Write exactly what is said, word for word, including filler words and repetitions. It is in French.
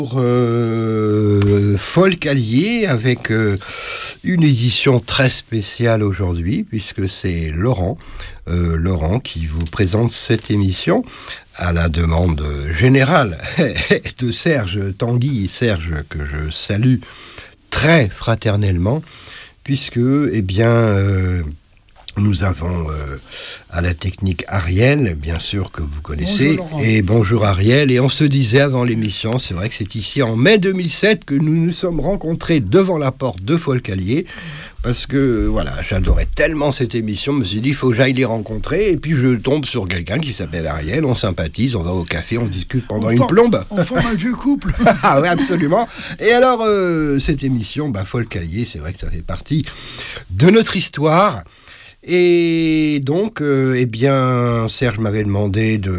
Pour euh, Folk Allié avec euh, une édition très spéciale aujourd'hui puisque c'est Laurent, euh, Laurent qui vous présente cette émission à la demande générale de Serge Tanguy, Serge que je salue très fraternellement puisque eh bien euh, nous avons euh, à la technique Ariel, bien sûr que vous connaissez. Bonjour, et bonjour Ariel. Et on se disait avant l'émission, c'est vrai que c'est ici en mai deux mille sept que nous nous sommes rencontrés devant la porte de Folk Allié. Parce que voilà, j'adorais tellement cette émission, je me suis dit, il faut que j'aille les rencontrer. Et puis je tombe sur quelqu'un qui s'appelle Ariel, on sympathise, on va au café, on discute pendant on une forme, plombe. On forme un vieux couple. Ah oui, absolument. Et alors, euh, cette émission, bah, Folk Allié, c'est vrai que ça fait partie de notre histoire. Et donc, euh, eh bien, Serge m'avait demandé de